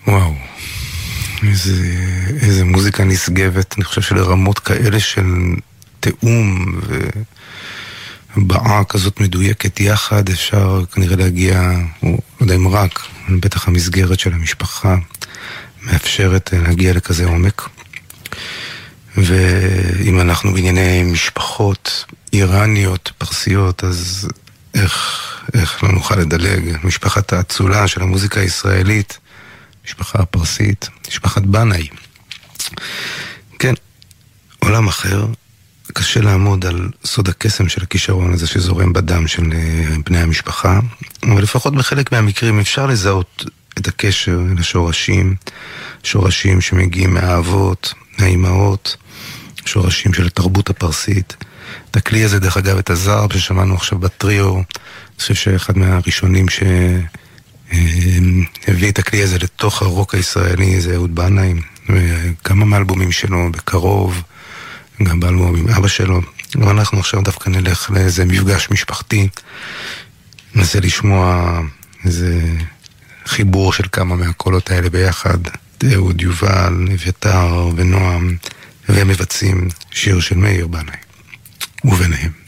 וואו, איזה מוזיקה נשגבת. אני חושב שלרמות כאלה של תאום ובעה כזאת מדויקת יחד אפשר כנראה להגיע, או לא יודע אם רק, בטח המסגרת של המשפחה מאפשרת להגיע לכזה עומק. ואם אנחנו בענייני משפחות איראניות, פרסיות, אז איך לא נוכל לדלג? משפחת האצולה של המוזיקה הישראלית, משפחה הפרסית, משפחת בנאי. כן, עולם אחר, קשה לעמוד על סוד הקסם של הכישרון הזה שזורם בדם של בני המשפחה, אבל לפחות בחלק מהמקרים אפשר לזהות את הקשר לשורשים, שורשים שמגיעים מהאבות, מהאימהות, שורשים של התרבות הפרסית. את הכלי הזה, דרך אגב, את הזר ששמענו עכשיו בטריו, אני חושב שאחד מהראשונים שהביא את הכלי הזה לתוך הרוק הישראלי זה אהוד בנאי, וכמה מהאלבומים שלו בקרוב, גם באלבום עם אבא שלו. ואנחנו עכשיו דווקא נלך לאיזה מפגש משפחתי, ננסה לשמוע איזה חיבור של כמה מהקולות האלה ביחד, אהוד, יובל, אביתר ונועם, והם מבצעים שיר של מאיר בנאי וביניהם.